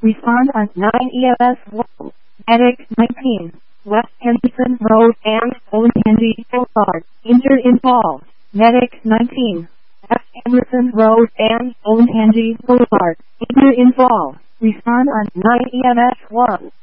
Respond on 9 EMS 1. Medic 19. West Henderson Road and Olentangy Boulevard. Injured involved. Medic 19. West Henderson Road and Olentangy Boulevard. Injured involved. Respond on 9 EMS 1.